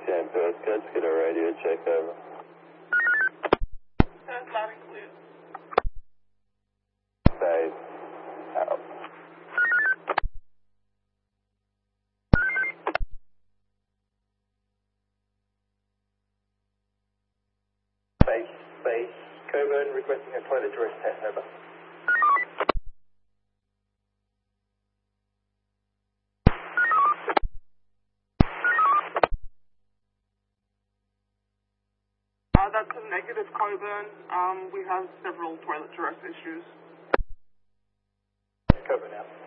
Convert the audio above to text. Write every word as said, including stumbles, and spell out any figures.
ten postcode, let's get a radio check over. That's loud and clear. Phase out. Base, base, Coburn requesting a toilet to rest test, over. Uh, that's a negative, Coburn. Um, we have several toilet to rest issues. Coburn out.